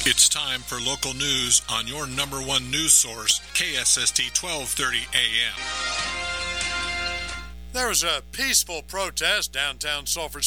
It's time for local news on your number one news source, KSST 1230 AM. There was a peaceful protest downtown Sulphur